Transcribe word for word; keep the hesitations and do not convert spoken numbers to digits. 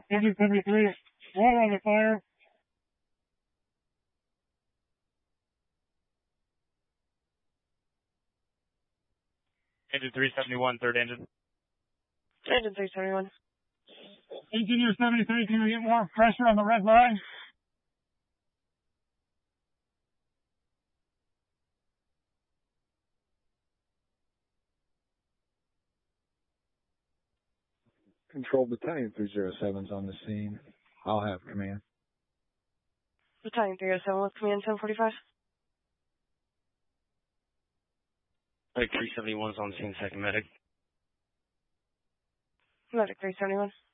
Engine seventy-three, water on the fire. Engine three seventy-one, third engine. Engine three seventy-one. Engineer seventy-three, can we get more pressure on the red line? Control Battalion three oh seven's on the scene. I'll have command. Battalion three oh seven with command ten forty-five. Medic three seventy-one's on the scene, second medic. Medic three seventy-one.